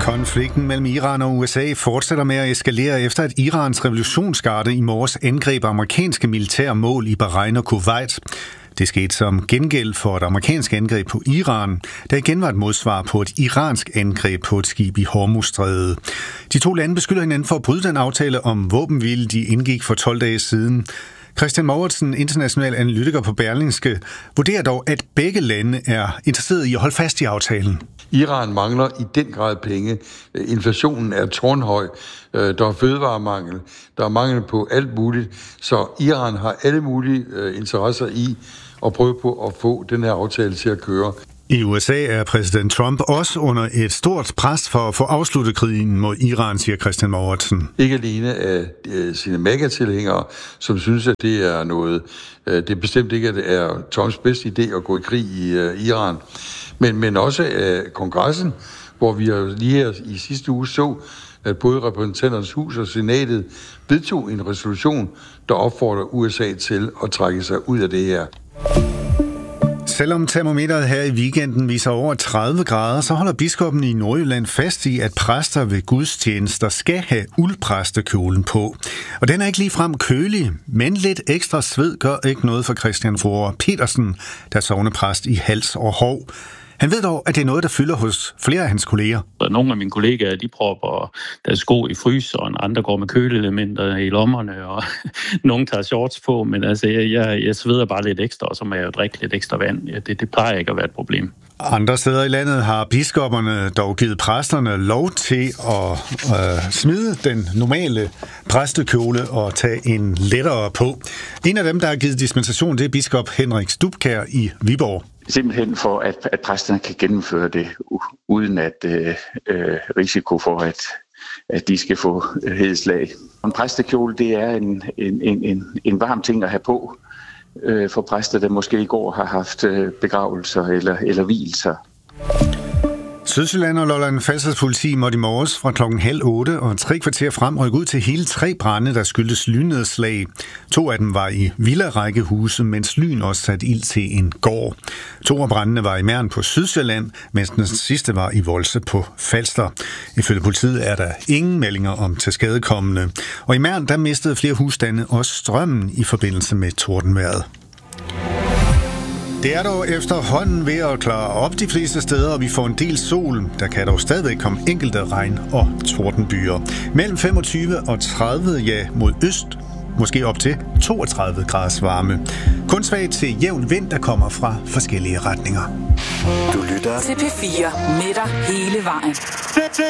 Konflikten mellem Iran og USA fortsætter med at eskalere efter, at Irans revolutionsgarde i morges angreb amerikanske militære mål i Bahrain og Kuwait. Det skete som gengæld for et amerikansk angreb på Iran, der igen var et modsvar på et iransk angreb på et skib i Hormuzstrædet. De to lande beskylder hinanden for at bryde den aftale om våbenhvile, de indgik for 12 dage siden. Christian Mouritsen, international analytiker på Berlingske, vurderer dog, at begge lande er interesseret i at holde fast i aftalen. Iran mangler i den grad penge. Inflationen er tårnhøj. Der er fødevaremangel. Der er mangel på alt muligt. Så Iran har alle mulige interesser i at prøve på at få den her aftale til at køre. I USA er præsident Trump også under et stort pres for at få afsluttet krigen mod Iran, siger Christian Mouritsen. Ikke alene af sine megatilhængere, som synes, at det er noget, det bestemt ikke er Trumps bedste idé at gå i krig i Iran, men også af kongressen, hvor vi lige her i sidste uge så, at både repræsentanternes hus og senatet vedtog en resolution, der opfordrer USA til at trække sig ud af det her. Selvom termometeret her i weekenden viser over 30 grader, så holder biskoppen i Nordjylland fast i, at præster ved gudstjenester skal have uldpræstekjolen på. Og den er ikke ligefrem kølig, men lidt ekstra sved gør ikke noget for Christian Roar Petersen, der er sognepræst i Hals og Hov. Han ved dog, at det er noget, der fylder hos flere af hans kolleger. Nogle af mine kollegaer, de propper deres sko i fryseren, andre går med køleelementer i lommerne, og nogle tager shorts på, men altså, jeg sveder bare lidt ekstra, og så må jeg jo drikke lidt ekstra vand. Det plejer ikke at være et problem. Andre steder i landet har biskopperne dog givet præsterne lov til at smide den normale præstekjole og tage en lettere på. En af dem, der har givet dispensation, det er biskop Henrik Stubkjær i Viborg. Simpelthen for, at præsterne kan gennemføre det, uden at risiko for, at de skal få hedeslag. En præstekjole, det er en varm ting at have på for præster, der måske i går har haft begravelser eller hvilelser. Sydsjælland og Lolland-Falsters politi måtte i morges fra 7:30 og 3 kvarter frem rykke ud til hele 3 brande, der skyldtes lynnedslag. 2 af dem var i villarækkehuse, mens lyn også satte ild til en gård. 2 af brandene var i Mern på Sydsjælland, mens den sidste var i Volse på Falster. Ifølge politiet er der ingen meldinger om tilskadekommende. Og i Mern, der mistede flere husstande også strømmen i forbindelse med tordenvejret. Det er dog efterhånden ved at klare op de fleste steder, og vi får en del sol. Der kan dog stadigvæk komme enkelte regn- og tordenbyer. Mellem 25 og 30, ja, mod øst. Måske op til 32 graders varme. Kun svag til jævn vind, der kommer fra forskellige retninger. Du lytter til P4 med dig hele vejen.